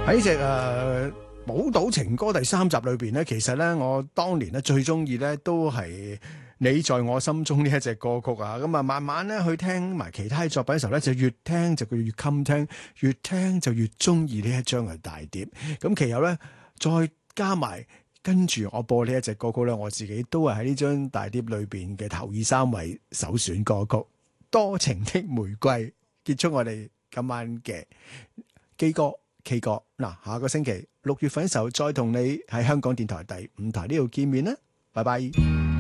喺隻寶島情歌第3集裏邊咧，其實咧我當年咧最中意咧都係你在我心中呢一隻歌曲啊。咁啊，慢慢咧去聽埋其他作品嘅時候咧，就越聽就越襟聽，越聽就越中意呢一張嘅大碟。咁其後咧再加埋跟住我播呢一隻歌曲咧，我自己都係喺呢張大碟裏邊嘅頭2-3位首選歌曲《多情的玫瑰》，結束我哋今晚嘅基歌。K 歌嗱，下個星期6月份嘅時候再同你喺香港電台第5台呢度見面啦，拜拜。